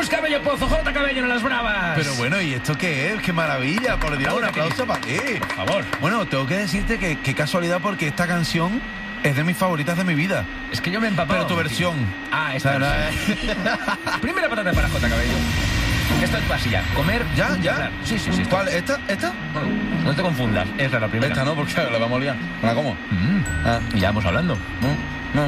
Jesús Cabello Pozo, J. Cabello en las bravas. Pero bueno, ¿y esto qué es? ¡Qué maravilla! Por Dios, un aplauso para ti. Por favor. Bueno, tengo que decirte que qué casualidad, porque esta canción es de mis favoritas de mi vida. Es que yo me he empapado. Pero tu versión. Ah, esta. O sea, Primera patata para J. Cabello. Esto es así ya. Comer. ¿Ya? Sí. ¿Cuál? ¿Esta? Bueno, no te confundas. Esta es la primera. Esta no, porque la vamos a liar. ¿Me la como? Y ya vamos hablando. No.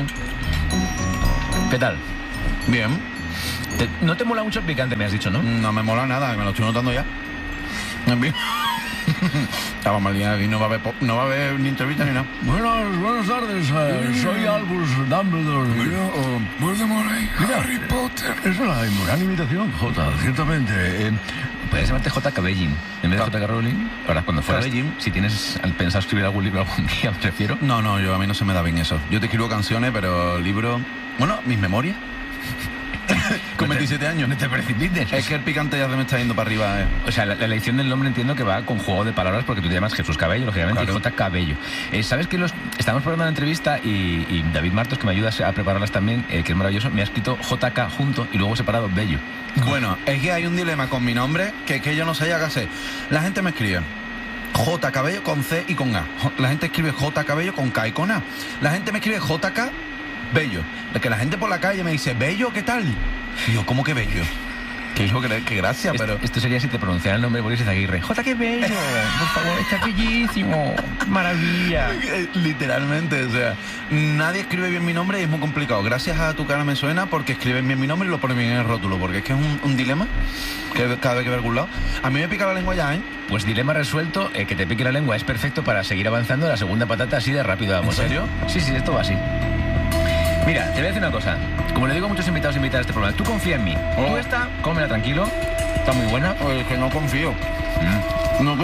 ¿Qué tal? Bien. ¿No te mola mucho el picante, me has dicho, no? No me mola nada, me lo estoy notando ya. En fin. Vamos a liar aquí, no va a haber ni entrevista ni nada. Buenas tardes, soy Albus Dumbledore. Voldemort, Harry Potter. Es una gran imitación, Jota, ciertamente. Puedes llamarte J. Cabellín en vez de J. Rowling. Ahora, cuando fueras, Cabellín. si tienes pensado escribir algún libro algún día, prefiero. No, yo a mí no se me da bien eso. Yo te escribo canciones, pero libros... Bueno, mis memorias. Con 27 años. No te precipites. Es que el picante ya se me está yendo para arriba. O sea, la elección del nombre entiendo que va con juego de palabras porque tú te llamas Jesús Cabello, lógicamente, Claro. y J. Cabello. ¿Sabes que estamos preparando una entrevista y David Martos, que me ayuda a prepararlas también, que es maravilloso, me ha escrito JK junto y luego separado Bello? Bueno, es que hay un dilema con mi nombre que yo no sé ya qué hacer. La gente me escribe J. Cabello con C y con A. La gente escribe J. Cabello con K y con A. La gente me escribe JK Bello. Que la gente por la calle me dice, Bello, ¿qué tal? Y yo, ¿cómo que Bello? Que hijo, que gracia, pero... Esto sería si te pronunciara el nombre de Boris Izaguirre. ¡J. qué bello! Por favor, está bellísimo. ¡Maravilla! Literalmente, o sea, nadie escribe bien mi nombre y es muy complicado. Gracias a Tu cara me suena porque escriben bien mi nombre y lo ponen bien en el rótulo, porque es que es un dilema que cada vez que ve algún lado. A mí me pica la lengua ya, ¿eh? Pues dilema resuelto, que te pique la lengua es perfecto para seguir avanzando. La segunda patata así de rápido vamos. ¿En serio? Sí, esto va así. Mira, te voy a decir una cosa. Como le digo a muchos invitados e invitadas a este programa, tú confía en mí. Tú esta, cómela tranquilo. Está muy buena. Oye, es que no confío. No,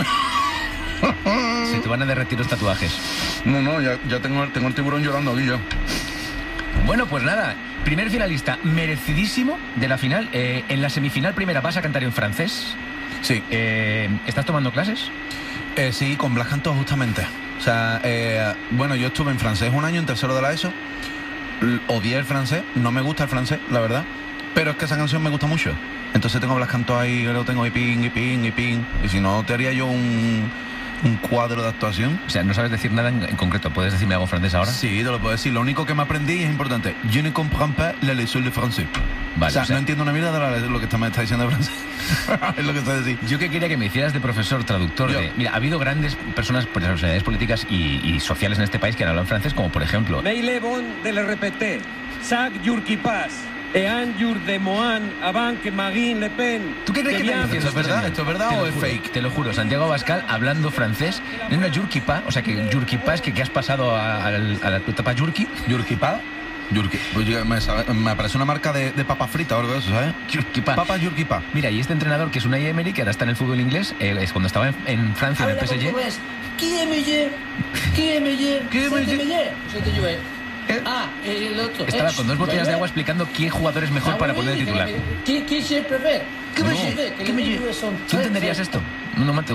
Se te van a derretir los tatuajes. ya tengo el tiburón llorando aquí ya. Bueno, pues nada. Primer finalista merecidísimo de la final. En la semifinal primera vas a cantar en francés. Sí. ¿Estás tomando clases? Sí, con Blas Cantó justamente. O sea, bueno, yo estuve en francés un año en tercero de la ESO. Odié el francés, no me gusta el francés, la verdad. Pero es que esa canción me gusta mucho. Entonces tengo Blas Cantó ahí, lo tengo y ping. Y si no, te haría yo un cuadro de actuación. O sea, no sabes decir nada en concreto. ¿Puedes decirme algo francés ahora? Sí, te lo puedo decir. Lo único que me aprendí y es importante. Je ne comprends pas la leçon de français. Vale, o sea, no entiendo una mierda de lo que me está diciendo el francés. Es lo que está diciendo. Yo que quería que me hicieras de profesor traductor de... Mira, ha habido grandes personalidades políticas y sociales en este país que han hablado en francés, como por ejemplo... Mais il est bon de le répéter. Chaque jour qui passe. Et un jour de Mohan avant que Marine Le Pen... ¿Tú qué crees que está diciendo? ¿Esto es verdad Te o lo es juro, fake? Te lo juro, Santiago Abascal hablando francés en una yurkipa, o sea que yurkipa es que has pasado a la etapa yurki. ¿Yurkipa? Pues me aparece una marca de papas fritas o algo de eso, ¿sabes? Yurkipa. Papas Yurkipa. Mira, y este entrenador que es Unai Emery, que ahora está en el fútbol inglés, es cuando estaba en Francia, en el PSG. Qui est meilleur? C'était joué. El otro. Estaba con 2 botellas de agua explicando qué jugador es mejor para poner el titular. ¿Qui se prefiere? ¿Qué me ¿Tú entenderías esto? No, Mateo.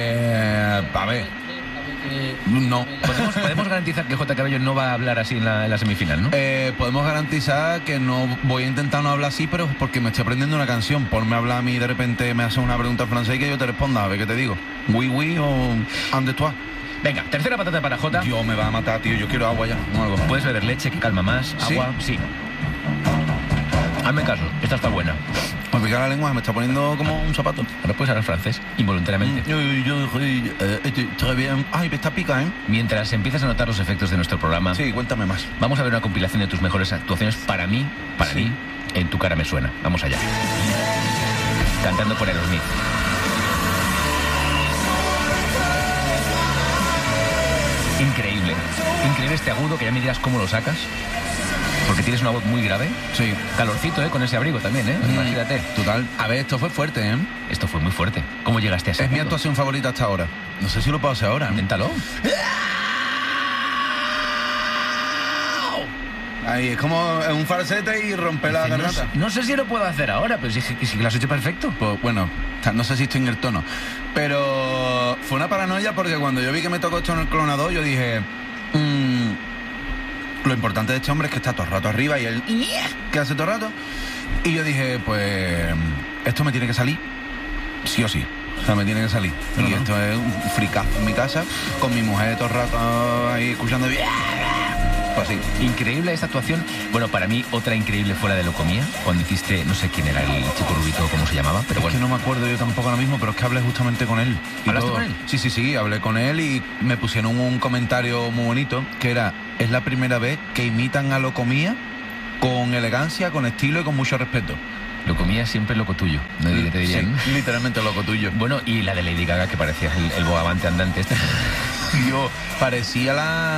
A ver. No. ¿Podemos garantizar que J. Cabello no va a hablar así en la semifinal, no? Podemos garantizar que no voy a intentar no hablar así, pero porque me estoy aprendiendo una canción. Ponme a hablar a mí y de repente me hace una pregunta en francés y que yo te responda, a ver qué te digo. Oui o ande toi. Venga, tercera patata para J. Yo me va a matar, tío. Yo quiero agua ya. No, algo. Puedes beber leche, que calma más. ¿Sí? Agua, sí. Hazme caso, esta está buena. Me pica la lengua, me está poniendo como un zapato. Ahora puedes hablar francés, involuntariamente. Très bien. Ay, me está pica, ¿eh? Mientras empiezas a notar los efectos de nuestro programa, Sí, cuéntame más. vamos a ver una compilación de tus mejores actuaciones para mí, en Tu cara me suena. Vamos allá. Cantando por Aerosmith. Increíble este agudo, que ya me dirás cómo lo sacas. Porque tienes una voz muy grave. Sí. Calorcito, con ese abrigo también, Imagínate. Total. A ver, esto fue fuerte, ¿eh? Esto fue muy fuerte. ¿Cómo llegaste a ese Es mi punto? actuación favorita hasta ahora. No sé si lo puedo hacer ahora. Inténtalo. Ahí, es como un falsete y romper la garganta. No sé si lo puedo hacer ahora, pero sí que lo has hecho perfecto. Pues bueno, no sé si estoy en el tono. Pero fue una paranoia porque cuando yo vi que me tocó esto en el clonador, yo dije... lo importante de este hombre es que está todo el rato arriba y él... ¿Qué hace todo el rato? Y yo dije, pues esto me tiene que salir sí o sí. O sea, me tiene que salir. Y esto es un fricazo en mi casa, con mi mujer todo el rato ahí escuchando. Pues así. Increíble esta actuación. Bueno, para mí, otra increíble fue la de Locomía, cuando hiciste, no sé quién era el chico rubito, cómo se llamaba, pero bueno. Es que no me acuerdo yo tampoco ahora mismo, pero es que hablé justamente con él. ¿Hablaste con él? Sí, hablé con él y me pusieron un comentario muy bonito, que era, es la primera vez que imitan a Locomía con elegancia, con estilo y con mucho respeto. Locomía siempre loco tuyo, no te dirían. Sí, literalmente loco tuyo. Bueno, y la de Lady Gaga, que parecía el bogavante andante este. Yo parecía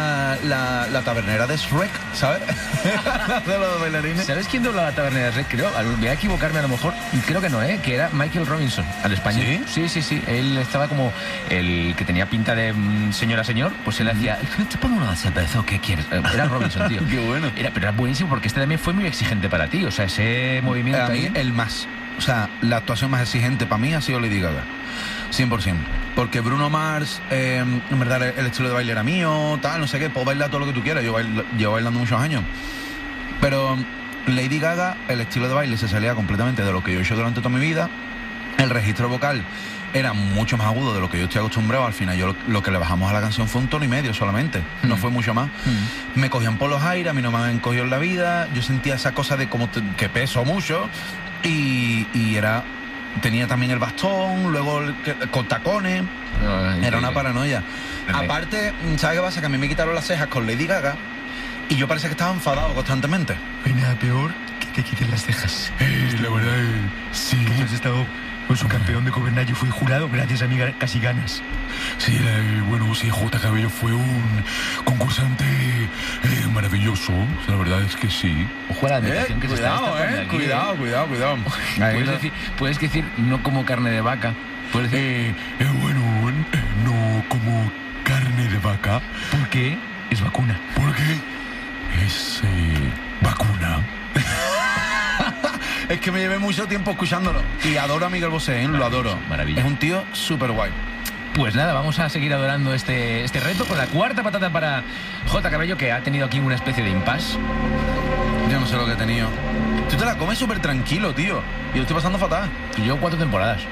la tabernera de Shrek, ¿sabes? De los bailarines. ¿Sabes quién doblaba la tabernera de Shrek? Creo, voy a equivocarme a lo mejor, creo que no, que era Michael Robinson, al español. Sí. Él estaba como el que tenía pinta de señor, pues él hacía, te pongo una cerveza, ¿qué quieres? Era Robinson, tío. Qué bueno. Pero era buenísimo porque este también fue muy exigente para ti, o sea, ese movimiento. A mí, el más. O sea, la actuación más exigente para mí ha sido Lady Gaga. 100%. Porque Bruno Mars, en verdad, el estilo de baile era mío, tal, no sé qué, puedo bailar todo lo que tú quieras, llevo bailando muchos años. Pero Lady Gaga, el estilo de baile se salía completamente de lo que yo he hecho durante toda mi vida. El registro vocal era mucho más agudo de lo que yo estoy acostumbrado. Al final yo lo que le bajamos a la canción fue 1,5 tonos solamente, no fue mucho más. Me cogían por los aires, a mí no me han cogido en la vida, yo sentía esa cosa de como que peso mucho y era... Tenía también el bastón, luego con tacones. Era una paranoia. Aparte, ¿sabes qué pasa? Que a mí me quitaron las cejas con Lady Gaga y yo parecía que estaba enfadado constantemente. No hay nada peor que te quiten las cejas. La verdad, sí. Que has estado con su campeón de Copenhague. Yo fui jurado gracias a mí casi ganas. Sí, J. Cabello fue un concursante maravilloso. O sea, la verdad es que sí. Ojo a la meditación que se está destapando aquí. Cuidado. Puedes decir no como carne de vaca. Puedes decir, no como carne de vaca. ¿por qué? Es vacuna. Porque es vacuna. Es que me llevé mucho tiempo escuchándolo. Y adoro a Miguel Bosé, lo adoro. Maravilla. Es un tío súper guay. Pues nada, vamos a seguir adorando este reto con la cuarta patata para J. Cabello, que ha tenido aquí una especie de impasse. Yo no sé lo que he tenido. Tú te la comes súper tranquilo, tío. Y lo estoy pasando fatal. Yo 4 temporadas.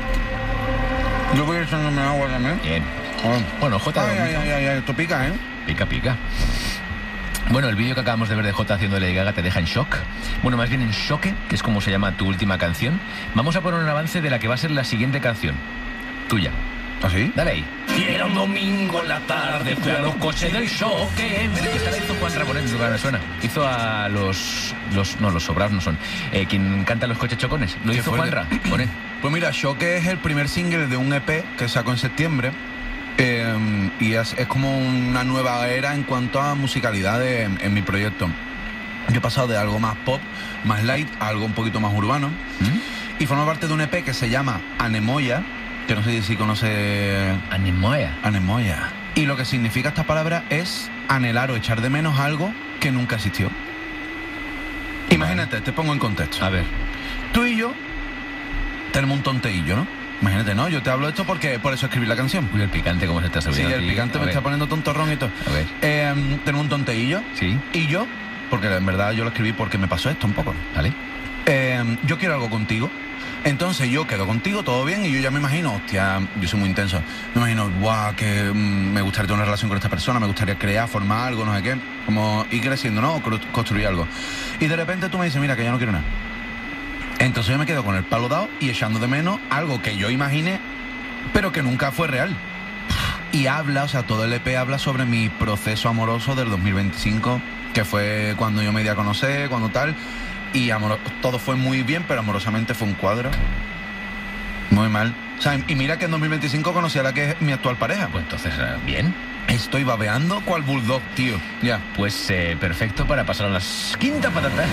Yo voy echándome agua también. Bien. Bueno, J. Ay, esto pica, ¿eh? Pica. Bueno, el vídeo que acabamos de ver de J haciendo Lady Gaga te deja en shock. Bueno, más bien en choque, que es como se llama tu última canción. Vamos a poner un avance de la que va a ser la siguiente canción. Tuya. ¿Ah, sí? Dale ahí. Y era un domingo en la tarde, fui a los coches del choque. Esta la hizo Juan Rabonet, me suena. Hizo a los sobrados no son. Quien canta los coches chocones. Lo hizo Juan Rabonet. Pues mira, Choque es el primer single de un EP que sacó en septiembre. Y es como una nueva era en cuanto a musicalidad en mi proyecto. Yo he pasado de algo más pop, más light, a algo un poquito más urbano. Y forma parte de un EP que se llama Anemoya, que no sé si conoce... Anemoya. Y lo que significa esta palabra es anhelar o echar de menos algo que nunca existió. Imagínate, te pongo en contexto. A ver. Tú y yo tenemos un tonteillo, ¿no? Imagínate, ¿no? Yo te hablo de esto porque por eso escribí la canción. Uy, el picante, ¿cómo se está subiendo? Sí, el picante me está poniendo tontorrón y todo. A ver. Tenemos un tonteillo. Sí. Y yo, porque en verdad yo lo escribí porque me pasó esto un poco. Vale. Yo quiero algo contigo. Entonces yo quedo contigo, todo bien, y yo ya me imagino, hostia, yo soy muy intenso. Me imagino, guau, que me gustaría tener una relación con esta persona, me gustaría crear, formar algo, no sé qué. Como ir creciendo, ¿no? Construir algo. Y de repente tú me dices, mira, que ya no quiero nada. Entonces yo me quedo con el palo dado y echando de menos algo que yo imaginé, pero que nunca fue real. Y habla, o sea, todo el EP habla sobre mi proceso amoroso del 2025, que fue cuando yo me di a conocer, cuando tal, y todo fue muy bien, pero amorosamente fue un cuadro muy mal. O sea, y mira que en 2025 conocí a la que es mi actual pareja. Pues entonces, bien. Estoy babeando cual bulldog, tío. Ya. Pues perfecto para pasar a las quinta patata.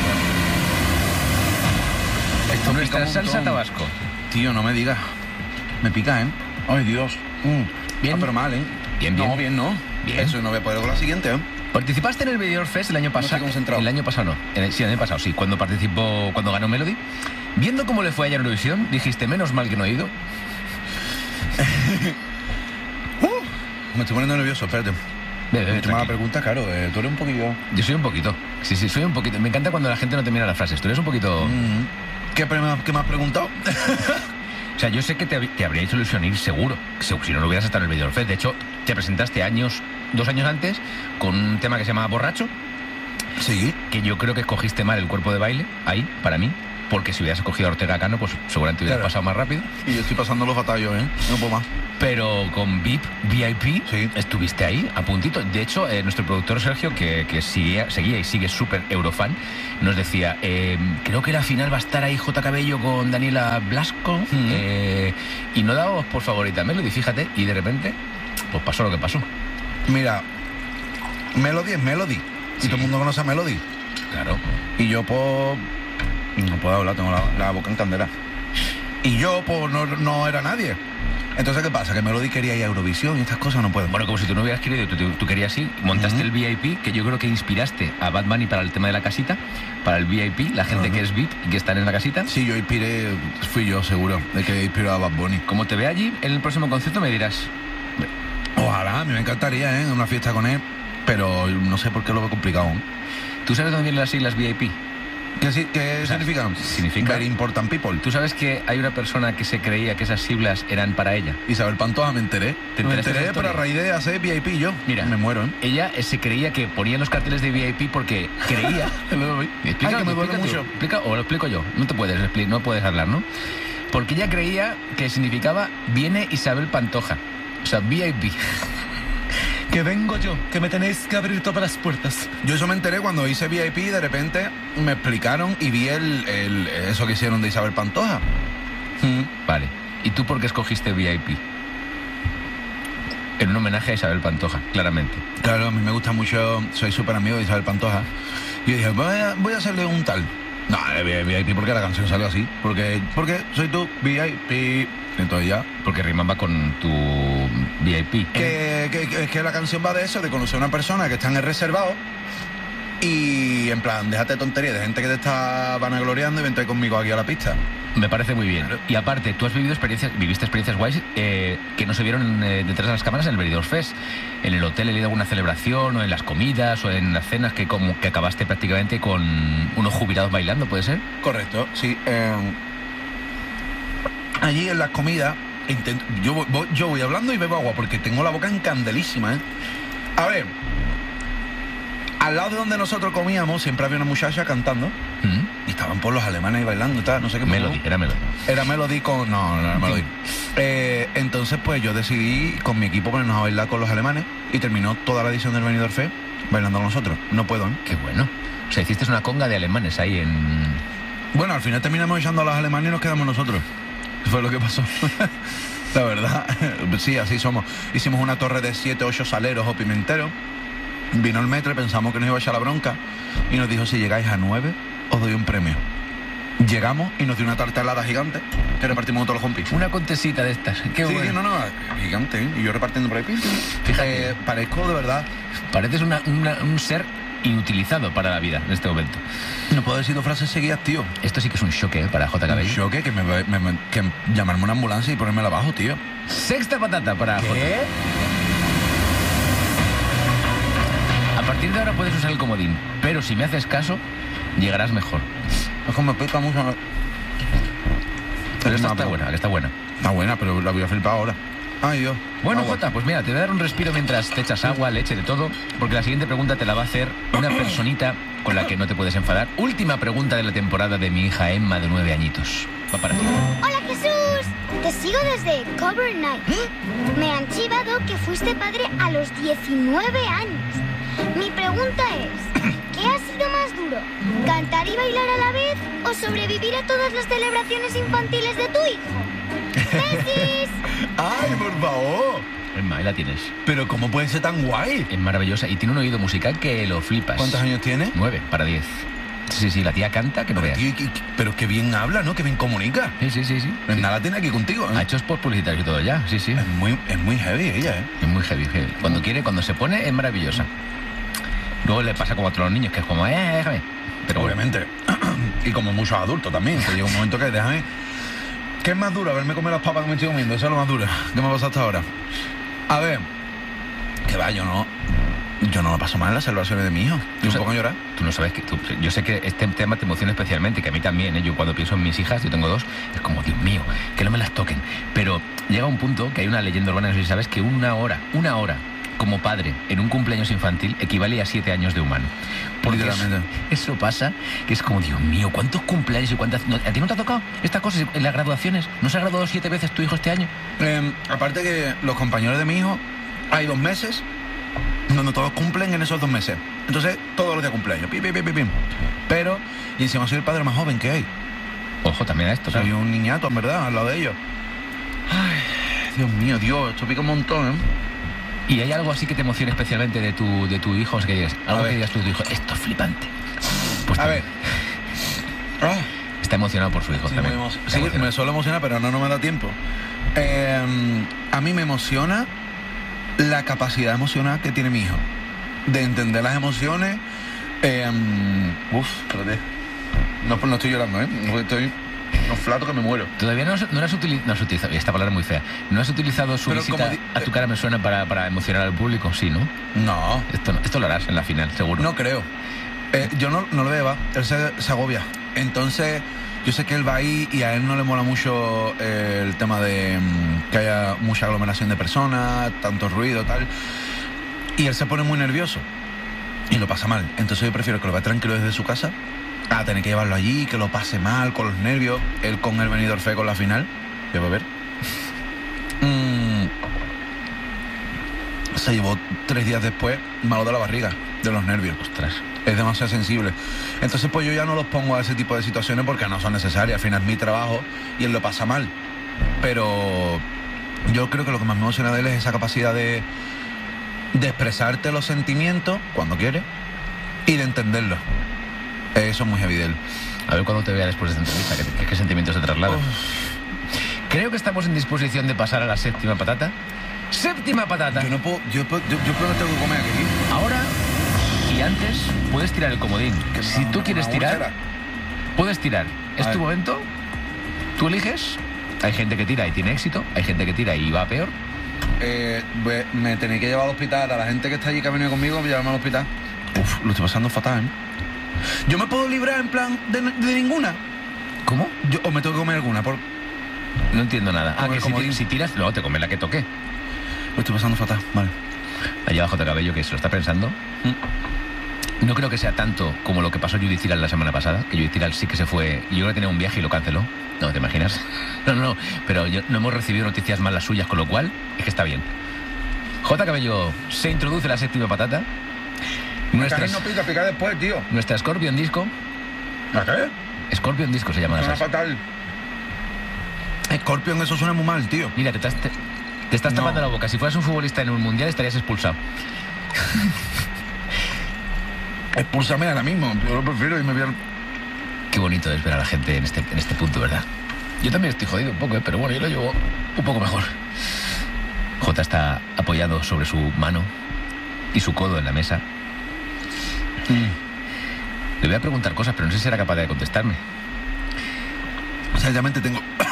Esto nuestra salsa tabasco. Tío, no me digas. Me pica, ¿eh? Ay, Dios. Bien. Pero mal, ¿eh? Bien. No, bien, no. Bien. Eso no voy a poder con la siguiente, ¿eh? ¿Participaste en el Benidorm Fest el año pasado? No estoy concentrado. El año pasado no. Sí, el año pasado sí. Cuando ganó Melody. Viendo cómo le fue ayer en Eurovisión, dijiste, menos mal que no he ido. Me estoy poniendo nervioso, espérate. Última pregunta, claro, tú eres un poquillo... Yo soy un poquito. Sí, soy un poquito. Me encanta cuando la gente no termina las frases. Tú eres un poquito... ¿Qué me has preguntado? O sea, yo sé que te habría hecho ilusión ir seguro. Si no lo hubieras estado en el Benidorm Fest. De hecho, te presentaste 2 años antes con un tema que se llama Borracho. Sí. Que yo creo que escogiste mal el cuerpo de baile, ahí, para mí. Porque si hubieras escogido a Ortega Cano, pues seguramente hubieras pasado más rápido. Y yo estoy pasando los batallos, no puedo más. Pero con VIP, sí, estuviste ahí, a puntito. De hecho, nuestro productor Sergio, que seguía y sigue súper eurofan, nos decía, creo que la final va a estar ahí J. Cabello con Daniela Blasco, y no dábamos por favorita a Melody, fíjate, y de repente, pues pasó lo que pasó. Mira, Melody es Melody, y todo el mundo conoce a Melody. Claro. Y yo, pues... No puedo hablar, tengo la boca en candela. Y yo, pues, no era nadie. Entonces, ¿qué pasa? Que Melody quería ir a Eurovisión y estas cosas no pueden. Bueno, como si tú no hubieras querido, tú querías ir, montaste el VIP, que yo creo que inspiraste a Bad Bunny para el tema de la casita, para el VIP, la gente que es VIP y que están en la casita. Sí, yo fui yo seguro, de que inspiró a Bad Bunny. Como te ve allí, en el próximo concierto me dirás... Ojalá, a mí me encantaría, una fiesta con él, pero no sé por qué lo veo complicado. ¿Tú sabes dónde vienen las siglas VIP? ¿Qué significan? Significa Very important people. ¿Tú sabes que hay una persona que se creía que esas siglas eran para ella? Isabel Pantoja, me enteré. Me enteré, pero a raíz de hacer VIP yo. Mira, me muero, Ella se creía que ponía los carteles de VIP porque creía... Explica, que me duele mucho. Explica, o lo explico yo. No puedes hablar, ¿no? Porque ella creía que significaba viene Isabel Pantoja. O sea, VIP. Que vengo yo, que me tenéis que abrir todas las puertas. Yo eso me enteré cuando hice VIP y de repente me explicaron y vi eso que hicieron de Isabel Pantoja. Vale. ¿Y tú por qué escogiste VIP? En un homenaje a Isabel Pantoja, claramente. Claro, a mí me gusta mucho, soy súper amigo de Isabel Pantoja. Y yo dije, voy a hacerle un tal. No, VIP porque la canción salió así. Porque soy tú, VIP. Entonces ya. Porque rimaba con tu VIP. Que la canción va de eso, de conocer a una persona que está en el reservado y en plan, déjate de tonterías de gente que te está vanagloriando y vente conmigo aquí a la pista. Me parece muy bien. Claro. Y aparte, tú has viviste experiencias guays que no se vieron detrás de las cámaras en el Benidorm Fest. En el hotel he ido a alguna celebración, o en las comidas, o en las cenas que acabaste prácticamente con unos jubilados bailando, ¿puede ser? Correcto, sí. Allí en las comidas, yo voy hablando y bebo agua porque tengo la boca encandelísima, A ver, al lado de donde nosotros comíamos siempre había una muchacha cantando y estaban por los alemanes bailando y tal, no sé qué. Era Melody. Era Melody con... No era Melody. Entonces pues yo decidí con mi equipo ponernos a bailar con los alemanes y terminó toda la edición del Benidorm Fest bailando con nosotros. No puedo, Qué bueno. O sea, hiciste una conga de alemanes ahí en... Bueno, al final terminamos echando a los alemanes y nos quedamos nosotros. Fue lo que pasó. La verdad, sí, así somos. Hicimos una torre de 7 o 8 saleros o pimenteros. Vino el metro y pensamos que nos iba a echar la bronca. Y nos dijo, si llegáis a 9, os doy un premio. Llegamos y nos dio una tarta helada gigante que repartimos todos los compis. Una contesita de estas. Qué sí, bueno. Gigante. Y yo repartiendo por ahí. Fíjate, parezco de verdad. Pareces un ser inutilizado para la vida en este momento. No puedo decir 2 frases seguidas, tío. Esto sí que es un choque para J. Cabello. Un choque que que llamarme una ambulancia y ponérmela abajo, tío. Sexta patata para ¿Qué? J. A partir de ahora puedes usar el comodín, pero si me haces caso, llegarás mejor. Es como me pica mucho. Pero esta está buena, que está buena. Está buena, pero la voy a flipar ahora. Ay, Dios. Bueno, Jota, pues mira, te voy a dar un respiro mientras te echas agua, leche, de todo, porque la siguiente pregunta te la va a hacer una personita con la que no te puedes enfadar. Última pregunta de la temporada de mi hija Emma, de 9 añitos. Va para ti. ¡Hola, Jesús! Te sigo desde Cover Night. Me han chivado que fuiste padre a los 19 años. Mi pregunta es, ¿qué ha sido más duro? ¿Cantar y bailar a la vez o sobrevivir a todas las celebraciones infantiles de tu hijo? ¡Besis! ¡Ay, por favor! Emma, ahí la tienes. Pero ¿cómo puede ser tan guay? Es maravillosa y tiene un oído musical que lo flipas. ¿Cuántos años tiene? 9 para 10. Sí, la tía canta que no veas. Pero qué bien habla, ¿no? Qué bien comunica. Sí. Pues nada tiene aquí contigo, Ha hecho spots publicitarios y todo ya, sí. Es muy heavy ella, Es muy heavy. Cuando quiere, cuando se pone, es maravillosa. Luego le pasa como a todos los niños, que es como, déjame. Pero obviamente. Y como muchos adultos también, que llega un momento que déjame. ¿Qué es más duro? Haberme comido las papas que me estoy comiendo. Eso es lo más duro. ¿Qué me ha pasado hasta ahora? A ver. Que va, yo no. Yo no lo paso mal en las celebraciones de mi hijo. Yo me pongo a llorar. Tú no sabes que... yo sé que este tema te emociona especialmente, que a mí también, ¿eh? Yo cuando pienso en mis hijas, yo tengo 2, es como, Dios mío, que no me las toquen. Pero llega un punto que hay una leyenda urbana, no sé si sabes, que una hora como padre en un cumpleaños infantil equivale a 7 años de humano. Porque eso pasa, que es como, Dios mío, ¿cuántos cumpleaños y cuántas... ¿A ti no te ha tocado esta cosa en las graduaciones? ¿No se ha graduado 7 veces tu hijo este año? Aparte que los compañeros de mi hijo, hay 2 meses donde todos cumplen en esos 2 meses. Entonces, todos los días cumpleaños. Pim, pim, pim, pim. Pero, y encima soy el padre más joven que hay. Ojo también a esto, soy un niñato, en verdad, al lado de ellos. Ay, Dios, esto pica un montón, ¿eh? ¿Y hay algo así que te emocione especialmente de tu hijo? O sea, que digas, algo que digas tú de tu hijo, esto es flipante. Pues a ver. Está emocionado por su hijo también. Sí, me suele emocionar, pero no me da tiempo. A mí me emociona la capacidad emocional que tiene mi hijo. De entender las emociones. Espérate. No estoy llorando, ¿eh? Estoy... un flato que me muero. Todavía no has utilizado, esta palabra es muy fea, ¿no has utilizado su visita a Tu cara me suena para emocionar al público? Sí, ¿no? No. Esto lo harás en la final, seguro. No creo. Yo no lo veo, él se agobia. Entonces, yo sé que él va ahí y a él no le mola mucho el tema de que haya mucha aglomeración de personas, tanto ruido, tal. Y él se pone muy nervioso y lo pasa mal. Entonces yo prefiero que lo vea tranquilo desde su casa a tener que llevarlo allí, que lo pase mal, con los nervios. Él con el Benidorm Fest con la final. Ya va a ver. Se llevó 3 días después malo de la barriga, de los nervios. Ostras. Es demasiado sensible. Entonces pues yo ya no los pongo a ese tipo de situaciones porque no son necesarias. Al final es mi trabajo y él lo pasa mal. Pero yo creo que lo que más me emociona de él es esa capacidad de expresarte los sentimientos cuando quiere y de entenderlos. Eso es muy heavy de él. A ver cuando te vea después de esta entrevista, ¿qué sentimientos te traslada? Creo que estamos en disposición de pasar a la séptima patata. ¡Séptima patata! Yo no puedo, yo tengo que comer aquí. Ahora y antes puedes tirar el comodín. Si tú quieres tirar, puedes tirar. Es tu momento. Tú eliges. Hay gente que tira y tiene éxito. Hay gente que tira y va peor. Me tenéis que llevar al hospital. A la gente que está allí que ha venido conmigo, llevarme al hospital. Uf, lo estoy pasando fatal, ¿eh? ¿Yo me puedo librar en plan de ninguna? ¿Cómo? ¿O me tengo que comer alguna? No entiendo nada. Que si tiras, luego te comes la que toque. Lo estoy pasando fatal, vale. Allá abajo de Cabello, que se lo está pensando. No creo que sea tanto como lo que pasó Judith Tiral la semana pasada, que Judith Tiral sí que se fue. Yo creo que tenía un viaje y lo canceló. No, ¿te imaginas? No. Pero no hemos recibido noticias más las suyas, con lo cual es que está bien. J. Cabello se introduce la séptima patata. Nuestra después, tío. Nuestra Scorpion Disco. ¿La qué? Scorpion Disco se llama. Suena fatal. Scorpion, eso suena muy mal, tío. Mira, te estás tapando la boca. Si fueras un futbolista en un mundial estarías expulsado. Expúlsame ahora mismo. Yo lo prefiero y me voy al... Qué bonito es ver a la gente en este punto, ¿verdad? Yo también estoy jodido un poco, pero bueno, yo lo llevo un poco mejor. J está apoyado sobre su mano y su codo en la mesa. Le voy a preguntar cosas, pero no sé si será capaz de contestarme. Exactamente,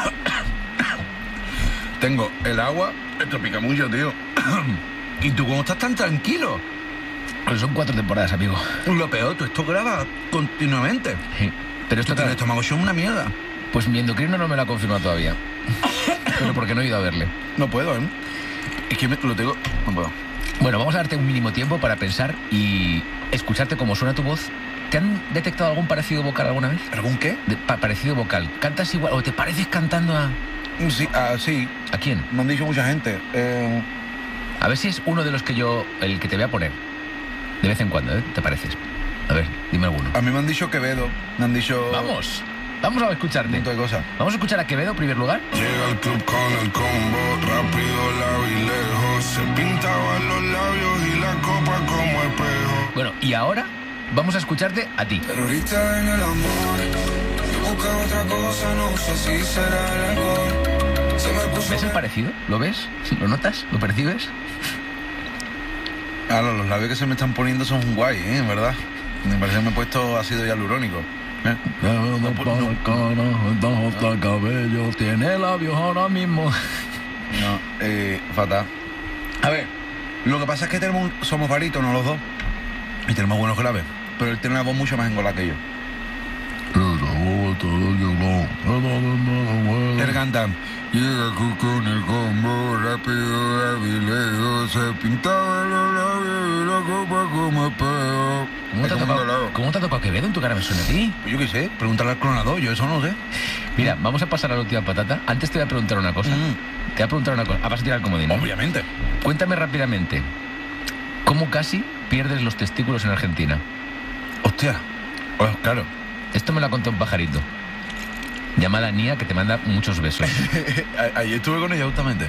tengo el agua. Esto pica mucho, tío. ¿Y tú cómo estás tan tranquilo? Pues son 4 temporadas, amigo. Lo peor, tú esto grabas continuamente. Sí, pero esto tiene estómago, es una mierda. Pues mi endocrino no me lo ha confirmado todavía. Pero porque no he ido a verle. No puedo, ¿eh? Es que lo tengo... No puedo. Bueno, vamos a darte un mínimo tiempo para pensar y escucharte cómo suena tu voz. ¿Te han detectado algún parecido vocal alguna vez? ¿Algún qué? Parecido vocal. ¿Cantas igual o te pareces cantando a...? Sí, sí. ¿A quién? Me han dicho mucha gente. A ver si es uno de los que el que te voy a poner. De vez en cuando, ¿eh? ¿Te pareces? A ver, dime alguno. A mí me han dicho Quevedo. Me han dicho... Vamos a escucharte. Un montón de cosas. Vamos a escuchar a Quevedo en primer lugar. Llega al club con el combo, rápido, largo y lejos. Se pintaban los labios y la copa como espejo. Bueno, y ahora vamos a escucharte a ti. Pero ahorita en el amor, yo busco otra cosa, no sé si será el alcohol. ¿Ves el parecido? ¿Lo ves? ¿Lo notas? ¿Lo percibes? Claro, los labios que se me están poniendo son guay, en verdad. Me parece que me he puesto ácido hialurónico. Cabello tiene labios ahora mismo. No, fatal. A ver, Lo que pasa es que somos barítonos los dos y tenemos buenos graves, pero él tiene una voz mucho más engolada que yo. Él canta: llega con el combo rápido, Avileo, se pintaba los labios y la copa como espejo. ¿Cómo te ha tocado Quevedo en tu cara me suena a ti? Pues yo qué sé, pregúntale al clonador, yo eso no lo sé. Mira, vamos a pasar a la última patata. Antes te voy a preguntar una cosa. Te voy a preguntar una cosa. Vas a tirar el comodín, ¿no? Obviamente. Cuéntame rápidamente, ¿cómo casi pierdes los testículos en Argentina? Hostia, pues claro. Esto me lo ha contado un pajarito llamada Nia, que te manda muchos besos. Ayer estuve con ella justamente.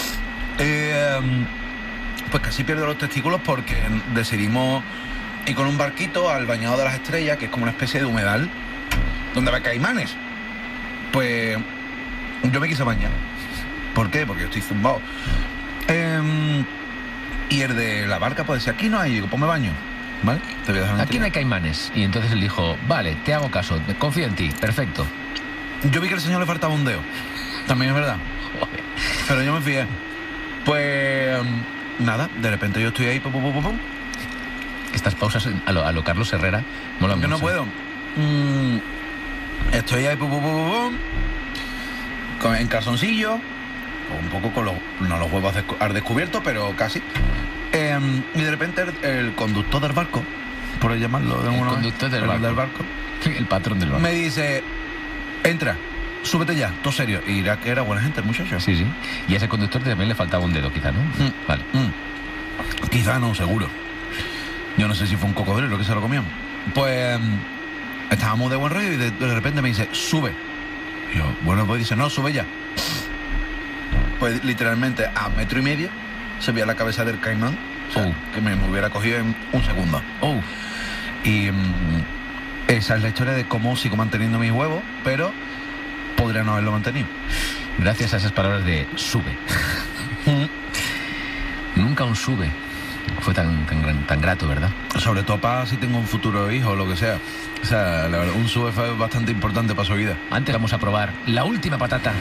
Pues casi pierdo los testículos porque decidimos ir con un barquito al Bañado de las Estrellas, que es como una especie de humedal donde va caimanes. Pues yo me quise bañar. ¿Por qué? Porque yo estoy zumbado. Y el de la barca pues decía: aquí no hay. Digo, pues me baño, ¿vale? Te voy a dejar aquí no hay caimanes. Y entonces él dijo: vale, te hago caso, confío en ti, perfecto. Yo vi que al señor le faltaba un dedo. También es verdad. Joder. Pero yo me fié. Pues nada, de repente yo estoy ahí, pum. Estas pausas a lo Carlos Herrera mola mucho. Yo no puedo. Estoy ahí, pum, en calzoncillo, un poco con no los huevos al descubierto, pero casi. Y de repente el conductor del barco, por llamarlo de alguna manera, del barco, el patrón del barco, me dice: entra, súbete ya, todo serio. Y era buena gente el muchacho. Sí. Y a ese conductor también le faltaba un dedo, quizá, ¿no? Vale. Quizá no, seguro. Yo no sé si fue un cocodrilo que se lo comió. Pues estábamos de buen rollo y de repente me dice: sube. Y yo, bueno, pues dice: no, sube ya. Pues literalmente a 1,5 metros se veía la cabeza del caimán. O sea, que me hubiera cogido en un segundo. Y esa es la historia de cómo sigo manteniendo mis huevos, pero podría no haberlo mantenido. Gracias a esas palabras de sube. Nunca un sube fue tan grato, ¿verdad? Sobre todo para si tengo un futuro hijo o lo que sea. O sea, la verdad, un sube fue bastante importante para su vida. Antes vamos a probar la última patata.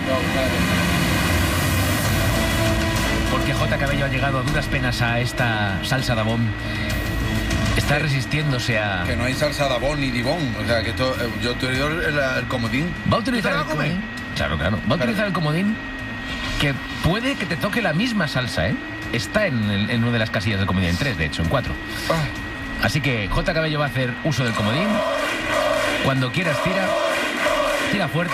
Porque J. Cabello ha llegado a duras penas a esta salsa Dabón. Está resistiéndose a... Que no hay salsa Dabón ni Dibón. O sea, que esto, yo te digo el comodín. ¿Va a utilizar el comodín? Claro. Va a utilizar el comodín, que puede que te toque la misma salsa, ¿eh? Está en una de las casillas del comodín, en 3, de hecho, en 4. Así que J. Cabello va a hacer uso del comodín. Cuando quieras, tira fuerte.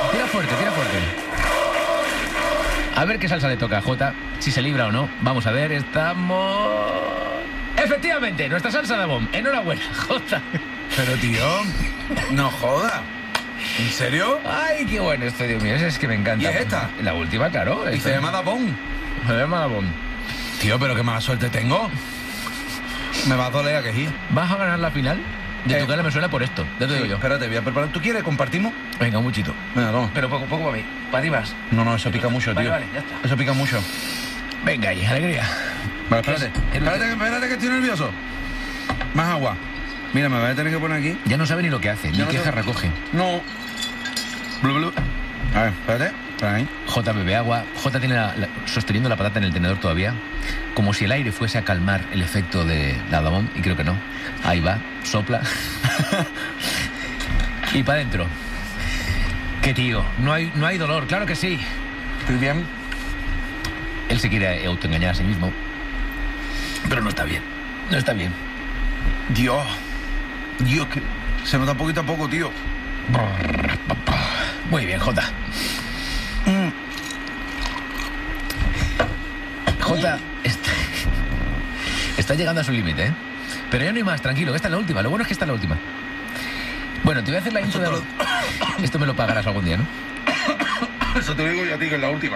A ver qué salsa le toca a J, si se libra o no. Vamos a ver, estamos... Efectivamente, nuestra salsa Dabón. Enhorabuena, J. Pero tío, no joda. ¿En serio? Ay, qué bueno esto, Dios mío, es que me encanta. ¿Y es esta? La última, claro. ¿Y se llama Dabón? Se llama Dabón. Tío, pero qué mala suerte tengo. Me va a doler a quejía. ¿Vas a ganar la final? De tu cara me suena por esto, ya te digo yo. Espérate, voy a preparar. ¿Tú quieres? ¿Compartimos? Venga, un muchito. Venga, toma. Pero poco para mí. Para ti vas. No, eso pica mucho, tío. Vale, ya está. Eso pica mucho. Venga ahí, alegría. Vale, espérate que estoy nervioso. Más agua. Mira, me voy a tener que poner aquí. Ya no sabe ni lo que hace, ni qué jarra recoge. No. Blu. A ver, espérate. Ahí. J bebe agua. J tiene sosteniendo la patata en el tenedor todavía, como si el aire fuese a calmar el efecto de la Dabón, y creo que no. Ahí va, sopla. Y para adentro. ¿Qué tío? No hay dolor, claro que sí. ¿Estoy bien? Él se quiere autoengañar a sí mismo, pero no está bien. No está bien. Dios, que se nota poquito a poco, tío. Muy bien, J. J está llegando a su límite, ¿eh? Pero ya no hay más, tranquilo, esta es la última. Lo bueno es que esta es la última. Bueno, te voy a hacer la intro de... Esto me lo pagarás algún día, ¿no? Eso te lo digo yo a ti, que es la última.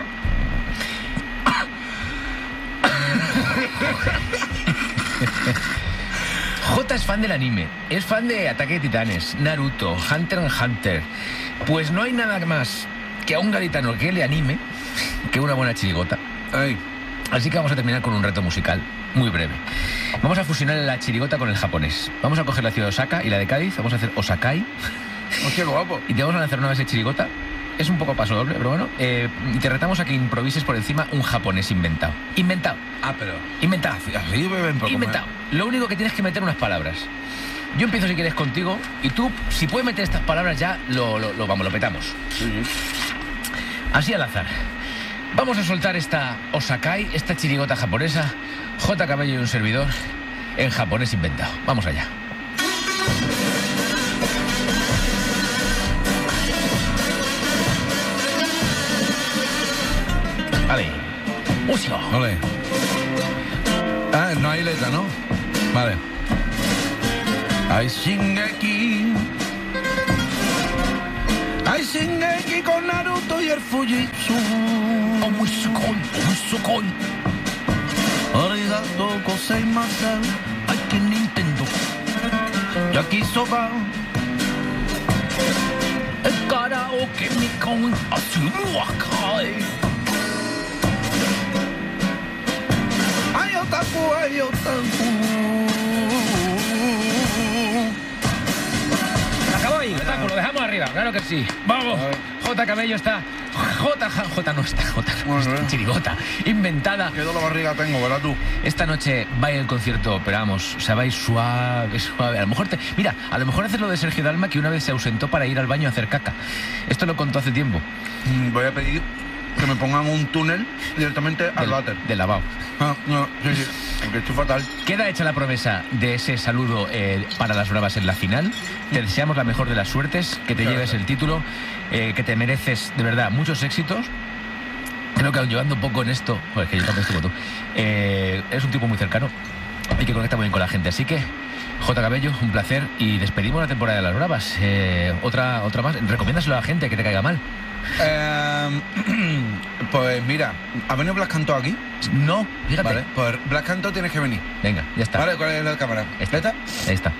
J es fan del anime, es fan de Ataque de Titanes, Naruto, Hunter x Hunter. Pues no hay nada más que a un gaditano que le anime que una buena chirigota. Ay. Así que vamos a terminar con un reto musical muy breve. Vamos a fusionar la chirigota con el japonés. Vamos a coger la ciudad de Osaka y la de Cádiz, vamos a hacer Osakai. Hostia, qué guapo. Y te vamos a lanzar una vez de chirigota es un poco paso doble, pero bueno. Te retamos a que improvises por encima un japonés inventado. Inventado. Ah, pero... Inventado. Así beben poco. Inventado. Lo único que tienes que meter unas palabras. Yo empiezo si quieres contigo y tú, si puedes meter estas palabras ya, lo petamos. Sí. Así al azar. Vamos a soltar esta Osakai, esta chirigota japonesa, J. Cabello y un servidor, en japonés inventado. Vamos allá. Vale. ¡Ucio! Ole. Ah, no hay letra, ¿no? Vale. Ay, Shingeki. Ay, Shingeki con Naruto y el Fujitsu. ¡Oh, muy sukoi! ¡Muy sukoi! Arigato gozaimasu. ¡Ay, que Nintendo! Yakisoba. El karaoke mi con Azuruakai. Ay, otaku, ay, otaku. Acabó ahí, otaku, lo dejamos arriba, claro que sí. Vamos, J. Cabello está... J no está, chirigota, inventada. Qué dolor de barriga tengo, ¿verdad tú? Esta noche vais al concierto, pero vamos, o sea, vais suave, suave. A lo mejor a lo mejor haces lo de Sergio Dalma, que una vez se ausentó para ir al baño a hacer caca. Esto lo contó hace tiempo. Voy a pedir que me pongan un túnel directamente al váter. Del lavabo. Ah, no, sí, porque estoy fatal. Queda hecha la promesa de ese saludo para las bravas en la final. Te deseamos la mejor de las suertes, que te lleves el título, que te mereces, de verdad, muchos éxitos. Creo que llevando un poco en esto, pues que yo también estoy como tú, eres un tipo muy cercano y que conecta muy bien con la gente. Así que, J. Cabello, un placer, y despedimos la temporada de las bravas. Otra más. Recomiéndaselo a la gente que te caiga mal. Pues mira, ¿ha venido Blas Cantó aquí? No, fíjate. Vale, pues Blas Cantó tienes que venir. Venga, ya está. Vale, ¿cuál es la cámara? ¿Esta? Ahí está.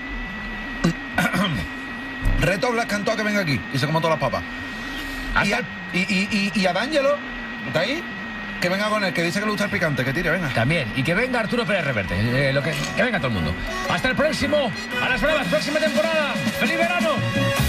Reto a Blas Cantó a que venga aquí y se coma todas las papas. Y a D'Angelo, ¿está ahí? Que venga con él, que dice que le gusta el picante, que tire, venga. También, y que venga Arturo Pérez Reverte, que venga todo el mundo. Hasta el próximo, a las bravas, próxima temporada. ¡Feliz verano!